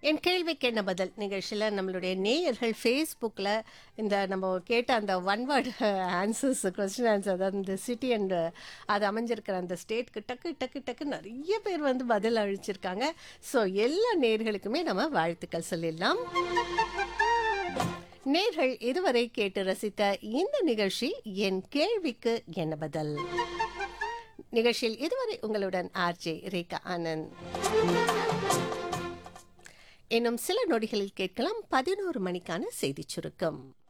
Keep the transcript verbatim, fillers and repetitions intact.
என் கேள்விக்கு என்ன பதில் நிகழ்ச்சியில் நம்மளுடைய நேயர்கள் ஃபேஸ்புக்கில் இந்த நம்ம கேட்ட அந்த one word answers question answer அதாவது இந்த சிட்டி அண்ட் அது அமைஞ்சிருக்கிற அந்த ஸ்டேட்க்கு டக்கு டக்கு டக்கு நிறைய பேர் வந்து பதில் அழிச்சிருக்காங்க. ஸோ எல்லா நேயர்களுக்குமே நம்ம வாழ்த்துக்கள் சொல்லிடலாம். நேர்கள் இதுவரை கேட்டு ரசித்த இந்த நிகழ்ச்சி என் கேள்விக்கு என்ன பதில். நிகழ்ச்சியில் இதுவரை உங்களுடன் ஆர்ஜே ரேகா ஆனந்த். இன்னும் சில நொடிகளில் கேட்கலாம் பதினோரு மணிக்கான செய்திச் சுருக்கம்.